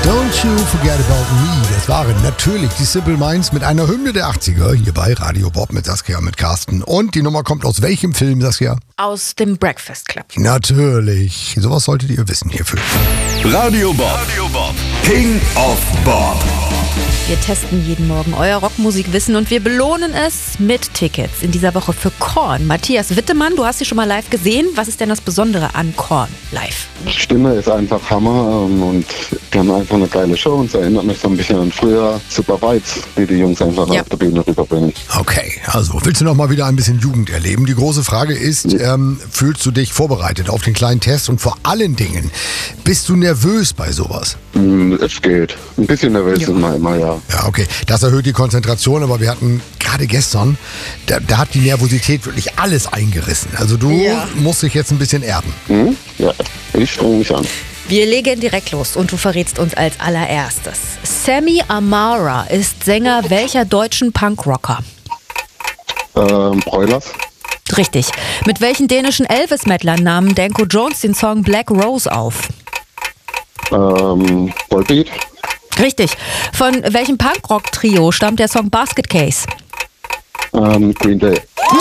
Don't You Forget About Me. Das waren natürlich die Simple Minds mit einer Hymne der 80er hier bei Radio Bob mit Saskia, mit Carsten. Und die Nummer kommt aus welchem Film, Saskia? Aus dem Breakfast Club. Natürlich. Sowas solltet ihr wissen hierfür. Radio Bob. King of Bob. Wir testen jeden Morgen euer Rockmusikwissen und wir belohnen es mit Tickets. In dieser Woche für Korn. Matthias Wittemann, du hast sie schon mal live gesehen. Was ist denn das Besondere an Korn live? Die Stimme ist einfach Hammer und die haben einfach eine geile Show und es erinnert mich so ein bisschen an früher Super Vibes, die die Jungs einfach auf der Bühne rüberbringen. Okay, also willst du noch mal wieder ein bisschen Jugend erleben? Die große Frage ist, fühlst du dich vorbereitet auf den kleinen Test und vor allen Dingen, bist du nervös bei sowas? Es geht. Ein bisschen nervös ist man immer, ja. Ja, okay. Das erhöht die Konzentration, aber wir hatten gerade gestern, da hat die Nervosität wirklich alles eingerissen. Also du musst dich jetzt ein bisschen erden. Ja, ich streng mich an. Wir legen direkt los und du verrätst uns als allererstes. Sammy Amara ist Sänger welcher deutschen Punkrocker? Broilers? Richtig. Mit welchen dänischen Elvis-Mettlern nahmen Danko Jones den Song Black Rose auf? Volbeat? Richtig. Von welchem Punkrock-Trio stammt der Song Basket Case? Green Day.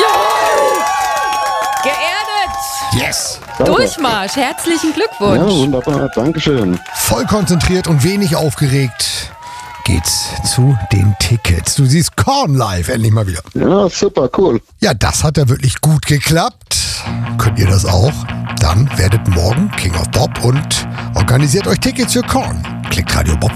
Geerdet! Yes! Durchmarsch, herzlichen Glückwunsch. Ja, wunderbar, dankeschön. Voll konzentriert und wenig aufgeregt geht's zu den Tickets. Du siehst Korn live endlich mal wieder. Ja, super, cool. Ja, das hat ja wirklich gut geklappt. Könnt ihr das auch? Dann werdet morgen King of Bob und organisiert euch Tickets für Korn. Klickt Radio Bob